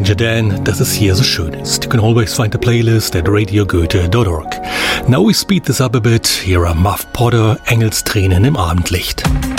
Dan, dass es hier so schön ist. You can always find the playlist at radiogoethe.org. Now we speed this up a bit. Here are Muff Potter, Engelstränen im Abendlicht.